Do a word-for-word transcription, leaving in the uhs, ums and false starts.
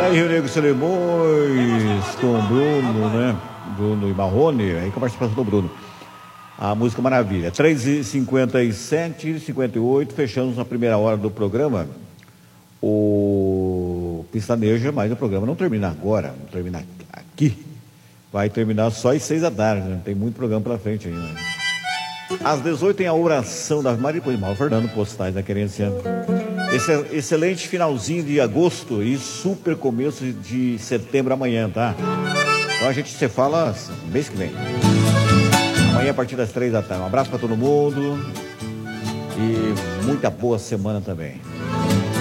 aí, Rio Negro Solimões, com o Bruno, né? Bruno e Marrone, aí com a participação do Bruno. A música maravilha. três e cinquenta e sete, cinquenta e oito, fechamos a primeira hora do programa. O Pistaneja, mas o programa não termina agora, não termina aqui. Vai terminar só às seis da tarde, né? Tem muito programa pela frente ainda. Às dezoito tem a oração da Maria, depois mal Fernando, postais da Querência. Esse excelente finalzinho de agosto e super começo de setembro amanhã, tá? Então a gente se fala mês que vem. Amanhã a partir das três da tarde. Um abraço para todo mundo e muita boa semana também.